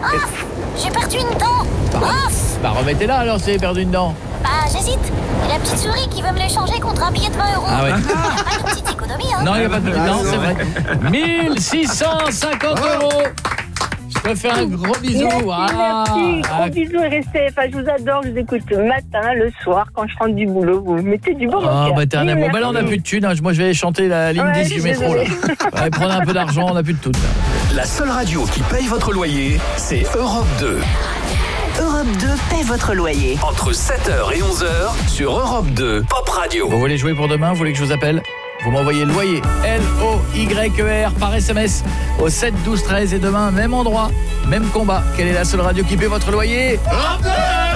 J'ai perdu une dent. Bah remettez-la alors si vous avez perdu une dent. Bah j'hésite. Il y a la petite souris qui veut me l'échanger contre un billet de 20 €. Ah ouais. Il n'y a pas de petite économie, hein. Non, il n'y a pas de... Non, c'est vrai. 1650 €. Je te fais un gros bisou. Merci. Gros bisous RSF. Enfin, je vous adore, je vous écoute le matin, le soir, quand je rentre du boulot. Vous mettez du bon Ah, cœur. bah t'es un amour. Bah là, on n'a plus de thunes. Hein. Moi, je vais aller chanter la ligne 10 du métro. Là. Ouais, prenez un peu d'argent, on n'a plus de thunes. La seule radio qui paye votre loyer, c'est Europe 2. Europe 2 paie votre loyer. Entre 7h et 11h sur Europe 2 Pop Radio. Vous voulez jouer pour demain? Vous voulez que je vous appelle? Vous m'envoyez loyer, L-O-Y-E-R, par SMS au 7 12 13. Et demain, même endroit, même combat. Quelle est la seule radio qui paie votre loyer? Europe 2!